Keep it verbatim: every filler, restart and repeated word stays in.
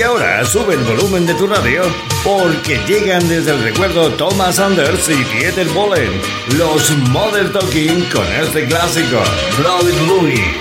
Y ahora sube el volumen de tu radio, porque llegan desde el recuerdo Thomas Anders y Dieter Bohlen, los Modern Talking con este clásico, Bloody Louie.